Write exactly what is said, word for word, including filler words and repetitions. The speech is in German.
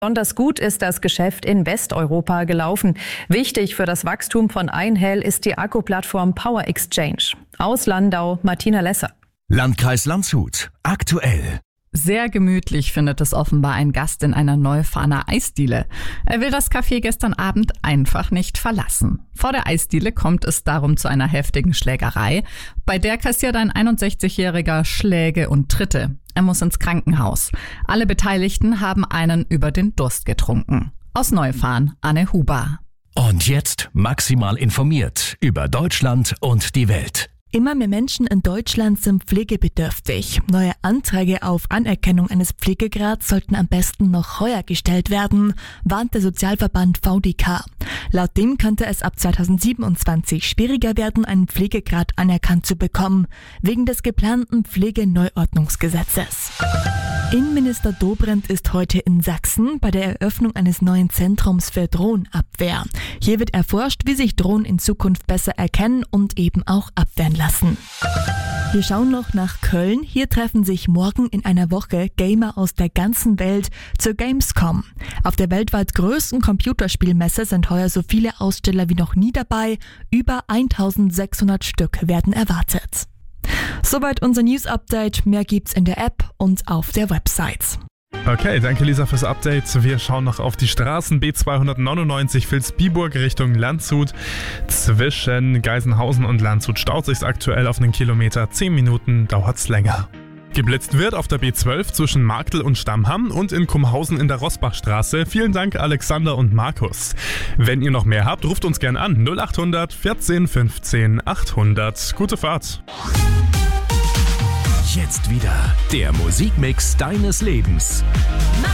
Besonders gut ist das Geschäft in Westeuropa gelaufen. Wichtig für das Wachstum von Einhell ist die Akkuplattform Power Exchange. Aus Landau, Martina Lesser. Landkreis Landshut. Aktuell. Sehr gemütlich findet es offenbar ein Gast in einer Neufahrner Eisdiele. Er will das Café gestern Abend einfach nicht verlassen. Vor der Eisdiele kommt es darum zu einer heftigen Schlägerei. Bei der kassiert ein einundsechzigjähriger Schläge und Tritte. Er muss ins Krankenhaus. Alle Beteiligten haben einen über den Durst getrunken. Aus Neufahrn, Anne Huber. Und jetzt maximal informiert über Deutschland und die Welt. Immer mehr Menschen in Deutschland sind pflegebedürftig. Neue Anträge auf Anerkennung eines Pflegegrads sollten am besten noch heuer gestellt werden, warnt der Sozialverband V D K. Laut dem könnte es ab zweitausendsiebenundzwanzig schwieriger werden, einen Pflegegrad anerkannt zu bekommen, wegen des geplanten Pflegeneuordnungsgesetzes. Innenminister Dobrindt ist heute in Sachsen bei der Eröffnung eines neuen Zentrums für Drohnenabwehr. Hier wird erforscht, wie sich Drohnen in Zukunft besser erkennen und eben auch abwehren lassen. Wir schauen noch nach Köln. Hier treffen sich morgen in einer Woche Gamer aus der ganzen Welt zur Gamescom. Auf der weltweit größten Computerspielmesse sind heuer so viele Aussteller wie noch nie dabei. Über eintausendsechshundert Stück werden erwartet. Soweit unser News-Update. Mehr gibt's in der App und auf der Website. Okay, danke Lisa fürs Update. Wir schauen noch auf die Straßen B zweihundertneunundneunzig Vilsbiburg Richtung Landshut. Zwischen Geisenhausen und Landshut staut sich's aktuell auf einen Kilometer. Zehn Minuten dauert's länger. Geblitzt wird auf der B zwölf zwischen Marktl und Stammham und in Kumhausen in der Rosbachstraße. Vielen Dank Alexander und Markus. Wenn ihr noch mehr habt, ruft uns gern an. null achthundert vierzehn fünfzehn achthundert. Gute Fahrt. Jetzt wieder der Musikmix deines Lebens.